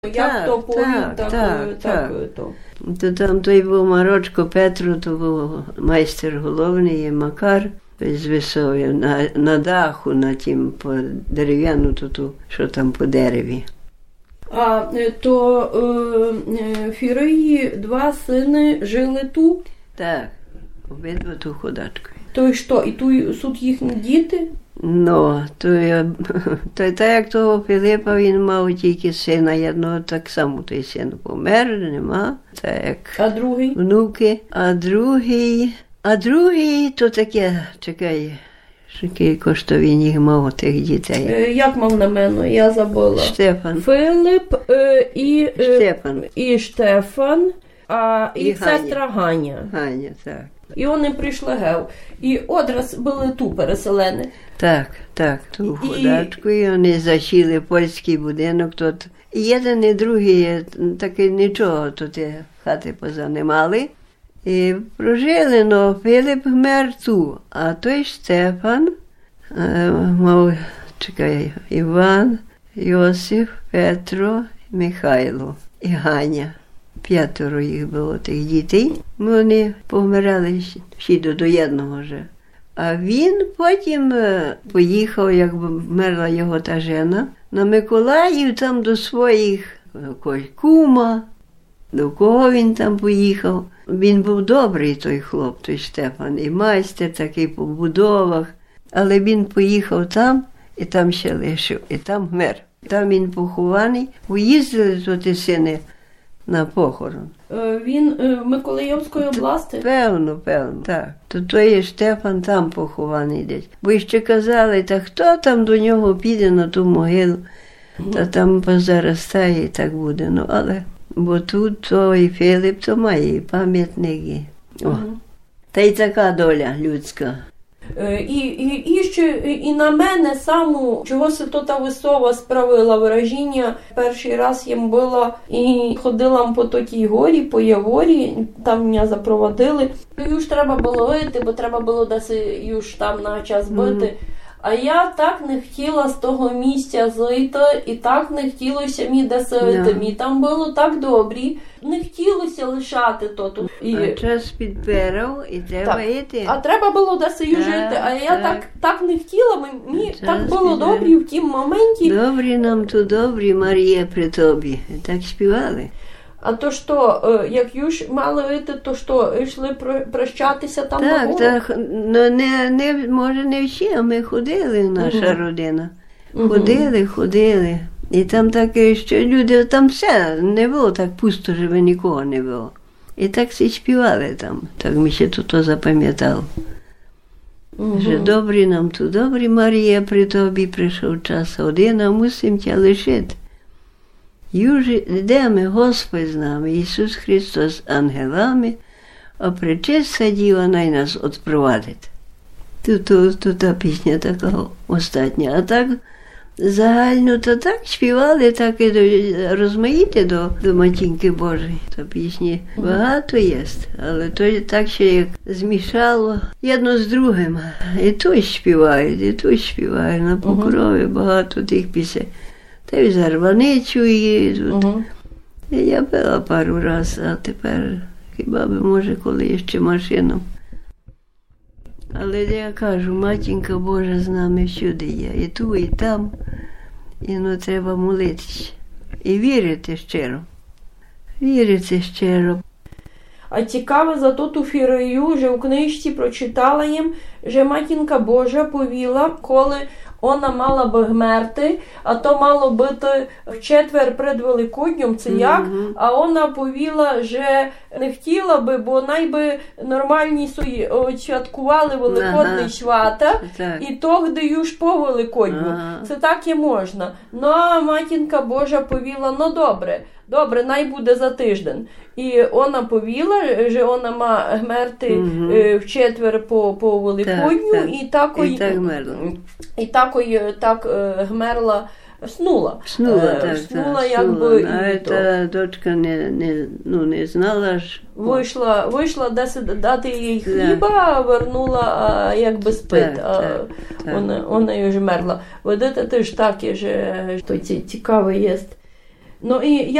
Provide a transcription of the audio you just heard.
Як то повів, так. То там той був Марочко Петро, то був майстер головний, і Макар з Висов'я, на даху, на тім, по дерев'яну, що там по дереві. А то Фірої два сини жили тут? Так, обидва ту ходачкою. То і що, і тут їхні діти? Ну, то так як того Пилипа, він мав тільки сина одного, так само той син помер, нема, так як а другий? Внуки, а другий, то таке, чекай, який коштовін їх мав тих дітей. Як мав на мене, я забула. Штефан. Филип Штефан. І Штефан, і сестра Ганя. Ганя, так. І вони прийшли гев. І одраз були ту переселені. Так, ту ходачку, і вони зачили польський будинок тут. І один, і другий, таки нічого тут хати позанимали. І прожили, но Филип мер ту, а той Штефан мав, Іван, Йосиф, Петро, Михайло і Ганя. 5 їх було тих дітей. Вони помирали всі до одного вже. А він потім поїхав, як вмерла його та жена, на Миколаїв, там до своїх кума, до кого він там поїхав. Він був добрий, той хлоп, той Штефан, і майстер такий по будовах. Але він поїхав там, і там ще лишив, і там вмер. Там він похований. Уїздили туди сини на похорон. Він в Миколаївської області? Певно, так. То той Штефан там похований десь. Бо ще казали, та хто там до нього піде на ту могилу, та там позаростає і так буде. Ну, але, бо тут той Филип, то має пам'ятники. Та й така доля людська. І ще і на мене саму, чого се то та Висова справила враження. Перший раз їм було, і ходила по тій горі, по Яворі, там мене запровадили. Юж треба було вийти, бо треба було десь юж там на час бити. А я так не хотіла з того місця зайти, і так не хотілося мені десь вийти. Мені там було так добре. Не хотілося лишати то. А час підбирав, і треба йти. А треба було десь жити. А я так не хотіла, мені так було добре в тім моменті. Добрі нам то добрі, Марія, при тобі. Так співали. А то що, як юж мали вийти, то що, йшли прощатися там на гору? Так, ну може не всі, а ми ходили, наша родина. Ходили. І там таке, що люди, там все, не було так пусто, щоб нікого не було. І так всі співали там, так ми ще то запам'ятали. Що добрі нам тут, добрі, Марія, при тобі прийшов час один, а мусим тя лишити. Южі йдемо, Господь з нами, Ісус Христос з ангелами, а пречиста Діва най нас відпровадить. Тут та пісня така остання. А так загально, то так співали, так і розмаїти до Матінки Божої. То пісні багато є, але то так ще як змішало одно з другим. І тут співають, на Покрові багато тих пісень. Та й Зарваницю і тут. Я пила пару разів, а тепер хіба би, може, коли ще машином. Але я кажу, Матінка Божа з нами всюди є. І ту, і там. І треба молитися. І вірити щиро. А цікаво за ту Фірою, що в книжці прочитала їм, що Матінка Божа повіла, коли вона мала би вмерти, а то мало бути в четвер перед Великоднем, це як, а вона повіла, що не хотіла би, бо найби нормальні святкували Великодний свята, і тогди юж по Великодню. Це так і можна. Ну, а Матінка Божа повіла, ну добре, най буде за тиждень. І вона повіла, що вона має вмерти в четвер по Великодню, і так вмерла, снула, якби. А та дочка не знала ж. Вийшла дати їй хліба, а вернула, якби спить. Вона вже мерла. Видите, ти ж таке, що цікаве є. Ну і